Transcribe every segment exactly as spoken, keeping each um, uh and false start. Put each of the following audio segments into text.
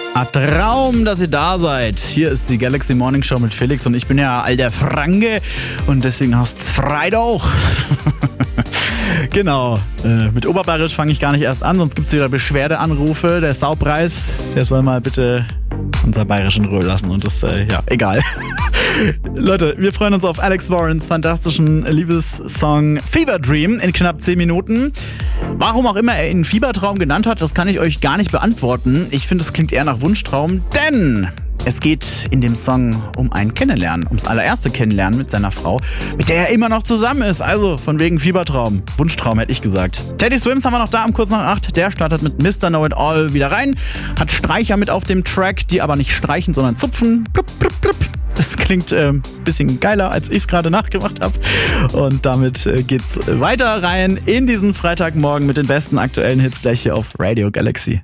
Ein Traum, dass ihr da seid. Hier ist die Galaxy Morning Show mit Felix und ich bin ja alter Franke und deswegen heißt's Freitag. Genau, äh, mit Oberbayerisch fange ich gar nicht erst an, sonst gibt's wieder Beschwerdeanrufe. Der Saupreis, der soll mal bitte unser Bayerisch in Ruhe lassen und das, äh, ja, egal. Leute, wir freuen uns auf Alex Warrens fantastischen Liebessong Fever Dream in knapp zehn Minuten. Warum auch immer er ihn Fiebertraum genannt hat, das kann ich euch gar nicht beantworten. Ich finde, es klingt eher nach Wunschtraum, denn es geht in dem Song um ein Kennenlernen, ums allererste Kennenlernen mit seiner Frau, mit der er immer noch zusammen ist. Also von wegen Fiebertraum, Wunschtraum hätte ich gesagt. Teddy Swims haben wir noch da um kurz nach acht. Der startet mit Mister Know It All wieder rein, hat Streicher mit auf dem Track, die aber nicht streichen, sondern zupfen. Plupp, plupp, plupp. Das klingt ein äh, bisschen geiler, als ich es gerade nachgemacht habe. Und damit äh, geht's weiter rein in diesen Freitagmorgen mit den besten aktuellen Hits gleich hier auf Radio Galaxy.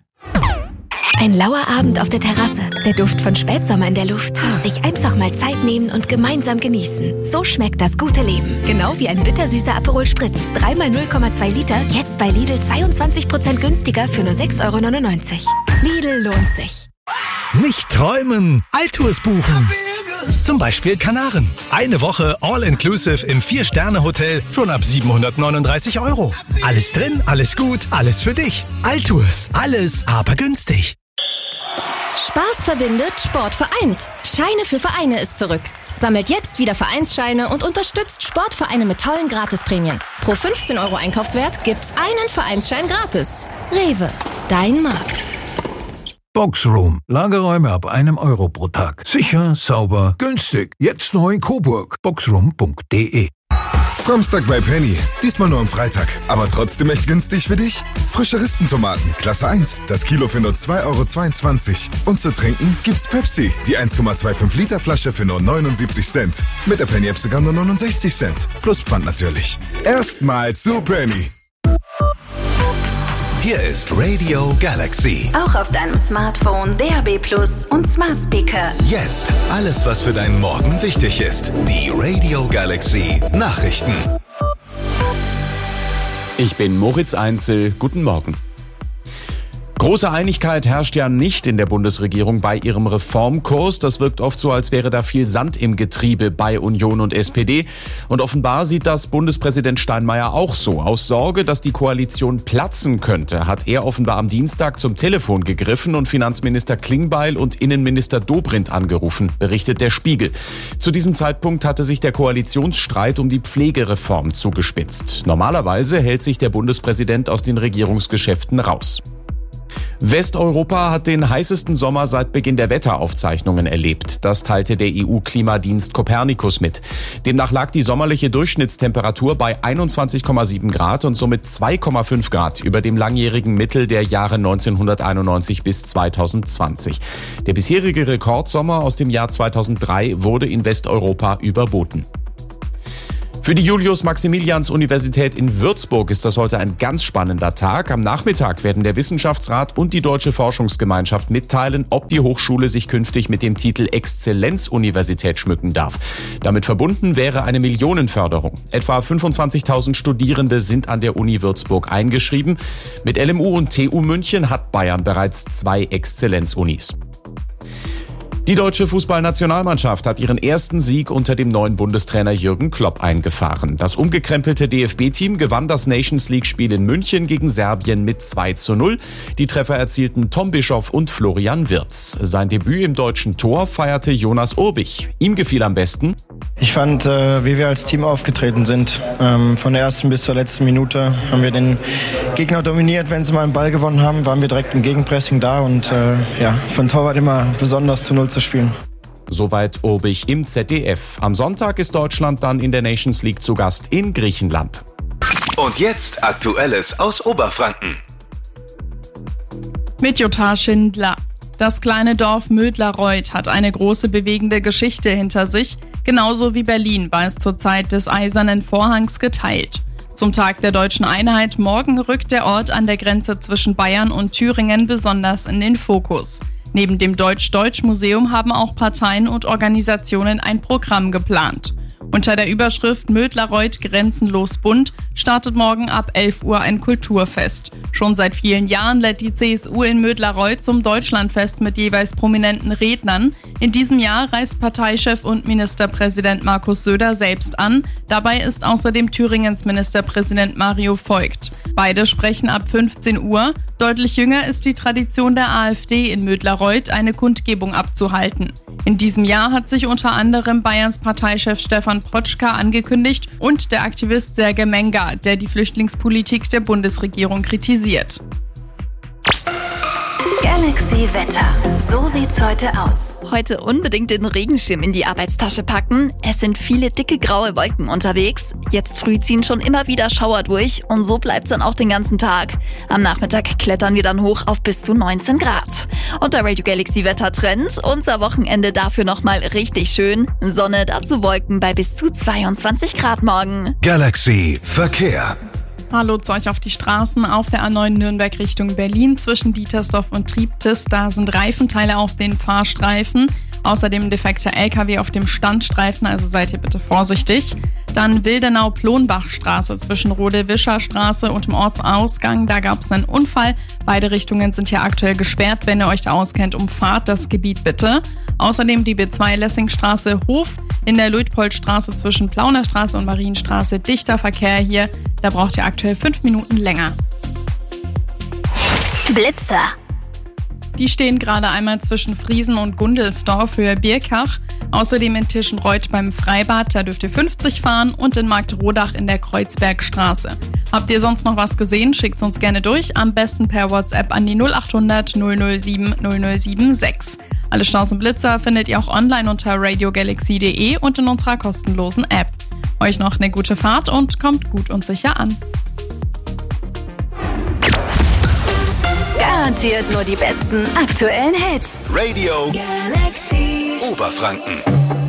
Ein lauer Abend auf der Terrasse, der Duft von Spätsommer in der Luft. Sich einfach mal Zeit nehmen und gemeinsam genießen. So schmeckt das gute Leben. Genau wie ein bittersüßer Aperol Spritz. drei mal null Komma zwei Liter, jetzt bei Lidl zweiundzwanzig Prozent günstiger für nur sechs Euro neunundneunzig. Lidl lohnt sich. Nicht träumen, Altours buchen. Zum Beispiel Kanaren. Eine Woche All-Inclusive im Vier-Sterne-Hotel schon ab siebenhundertneununddreißig Euro. Alles drin, alles gut, alles für dich. Altours, alles aber günstig. Spaß verbindet, Sport vereint. Scheine für Vereine ist zurück. Sammelt jetzt wieder Vereinsscheine und unterstützt Sportvereine mit tollen Gratisprämien. Pro fünfzehn Euro Einkaufswert gibt's einen Vereinsschein gratis. Rewe, dein Markt. Boxroom. Lagerräume ab einem Euro pro Tag. Sicher, sauber, günstig. Jetzt neu in Coburg. boxroom punkt de. Samstag bei Penny. Diesmal nur am Freitag. Aber trotzdem echt günstig für dich? Frische Rispentomaten, Klasse eins. Das Kilo für nur zwei Euro zweiundzwanzig. Und zu trinken gibt's Pepsi. Die eins Komma fünfundzwanzig Liter Flasche für nur neunundsiebzig Cent. Mit der Penny-App sogar nur neunundsechzig Cent. Plus Pfand natürlich. Erstmal zu Penny. Hier ist Radio Galaxy. Auch auf deinem Smartphone, D A B Plus und Smart Speaker. Jetzt alles, was für deinen Morgen wichtig ist. Die Radio Galaxy Nachrichten. Ich bin Moritz Einzel. Guten Morgen. Große Einigkeit herrscht ja nicht in der Bundesregierung bei ihrem Reformkurs. Das wirkt oft so, als wäre da viel Sand im Getriebe bei Union und S P D. Und offenbar sieht das Bundespräsident Steinmeier auch so. Aus Sorge, dass die Koalition platzen könnte, hat er offenbar am Dienstag zum Telefon gegriffen und Finanzminister Klingbeil und Innenminister Dobrindt angerufen, berichtet der Spiegel. Zu diesem Zeitpunkt hatte sich der Koalitionsstreit um die Pflegereform zugespitzt. Normalerweise hält sich der Bundespräsident aus den Regierungsgeschäften raus. Westeuropa hat den heißesten Sommer seit Beginn der Wetteraufzeichnungen erlebt. Das teilte der E U-Klimadienst Copernicus mit. Demnach lag die sommerliche Durchschnittstemperatur bei einundzwanzig Komma sieben Grad und somit zwei Komma fünf Grad über dem langjährigen Mittel der Jahre neunzehnhunderteinundneunzig bis zweitausendzwanzig. Der bisherige Rekordsommer aus dem Jahr zweitausenddrei wurde in Westeuropa überboten. Für die Julius-Maximilians-Universität in Würzburg ist das heute ein ganz spannender Tag. Am Nachmittag werden der Wissenschaftsrat und die Deutsche Forschungsgemeinschaft mitteilen, ob die Hochschule sich künftig mit dem Titel Exzellenzuniversität schmücken darf. Damit verbunden wäre eine Millionenförderung. Etwa fünfundzwanzigtausend Studierende sind an der Uni Würzburg eingeschrieben. Mit L M U und T U München hat Bayern bereits zwei Exzellenzunis. Die deutsche Fußballnationalmannschaft hat ihren ersten Sieg unter dem neuen Bundestrainer Jürgen Klopp eingefahren. Das umgekrempelte D F B-Team gewann das Nations League-Spiel in München gegen Serbien mit zwei zu null. Die Treffer erzielten Tom Bischoff und Florian Wirtz. Sein Debüt im deutschen Tor feierte Jonas Urbich. Ihm gefiel am besten: Ich fand, äh, wie wir als Team aufgetreten sind. Ähm, von der ersten bis zur letzten Minute haben wir den Gegner dominiert. Wenn sie mal einen Ball gewonnen haben, waren wir direkt im Gegenpressing da und äh, ja, von Torwart immer besonders zu null zu spielen. Soweit Urbich im Z D F. Am Sonntag ist Deutschland dann in der Nations League zu Gast in Griechenland. Und jetzt Aktuelles aus Oberfranken. Mit Jutta Schindler. Das kleine Dorf Mödlareuth hat eine große bewegende Geschichte hinter sich. Genauso wie Berlin war es zur Zeit des Eisernen Vorhangs geteilt. Zum Tag der deutschen Einheit morgen rückt der Ort an der Grenze zwischen Bayern und Thüringen besonders in den Fokus. Neben dem Deutsch-Deutsch-Museum haben auch Parteien und Organisationen ein Programm geplant. Unter der Überschrift Mödlareuth grenzenlos bunt startet morgen ab elf Uhr ein Kulturfest. Schon seit vielen Jahren lädt die C S U in Mödlareuth zum Deutschlandfest mit jeweils prominenten Rednern. In diesem Jahr reist Parteichef und Ministerpräsident Markus Söder selbst an. Dabei ist außerdem Thüringens Ministerpräsident Mario Voigt. Beide sprechen ab fünfzehn Uhr. Deutlich jünger ist die Tradition der AfD in Mödlareuth, eine Kundgebung abzuhalten. In diesem Jahr hat sich unter anderem Bayerns Parteichef Stefan Protschka angekündigt und der Aktivist Serge Menga, der die Flüchtlingspolitik der Bundesregierung kritisiert. Galaxy Wetter. So sieht's heute aus. Heute unbedingt den Regenschirm in die Arbeitstasche packen. Es sind viele dicke graue Wolken unterwegs. Jetzt früh ziehen schon immer wieder Schauer durch und so bleibt's dann auch den ganzen Tag. Am Nachmittag klettern wir dann hoch auf bis zu neunzehn Grad. Und der Radio Galaxy Wettertrend. Unser Wochenende dafür nochmal richtig schön. Sonne, dazu Wolken bei bis zu zweiundzwanzig Grad morgen. Galaxy Verkehr. Hallo zu euch auf die Straßen auf der A neun Nürnberg Richtung Berlin zwischen Dietersdorf und Triptis. Da sind Reifenteile auf den Fahrstreifen. Außerdem ein defekter L K W auf dem Standstreifen, also seid ihr bitte vorsichtig. Dann Wildenau-Plonbachstraße zwischen Rode-Wischer-Straße und dem Ortsausgang. Da gab es einen Unfall. Beide Richtungen sind hier aktuell gesperrt. Wenn ihr euch da auskennt, umfahrt das Gebiet bitte. Außerdem die B zwei Lessingstraße Hof. In der Luitpoldstraße zwischen Plaunerstraße und Marienstraße dichter Verkehr hier. Da braucht ihr aktuell fünf Minuten länger. Blitzer. Die stehen gerade einmal zwischen Friesen und Gundelsdorf, Höhe Birkach. Außerdem in Tischenreuth beim Freibad, da dürft ihr fünfzig fahren. Und in Marktrodach in der Kreuzbergstraße. Habt ihr sonst noch was gesehen? Schickt's uns gerne durch. Am besten per WhatsApp an die null acht hundert null null sieben null null sieben sechs. Alle Staus und Blitzer findet ihr auch online unter radio galaxy punkt de und in unserer kostenlosen App. Euch noch eine gute Fahrt und kommt gut und sicher an. Garantiert nur die besten aktuellen Hits. Radio Galaxy Oberfranken.